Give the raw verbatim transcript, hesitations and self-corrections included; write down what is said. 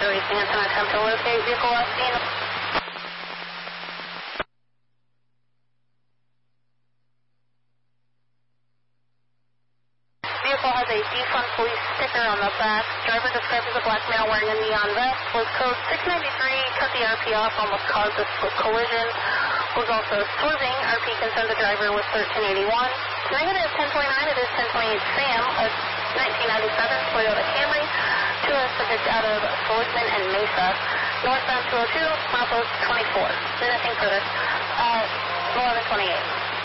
racing antenna, attempt to locate vehicle last seen. Vehicle has a defund police sticker on the back. Driver described as a black male wearing a neon vest. Was code six ninety-three, cut the R P off, almost caused a split collision. Was also swerving. R P concerned the driver was thirteen eighty-one. Negative ten twenty-nine, it is ten twenty-eight Sam, a nineteen ninety-seven Toyota Camry. Two is subject out of Seligman and Mesa. Northbound two oh two, milepost twenty-four. There's nothing further. Uh, eleven twenty-eight.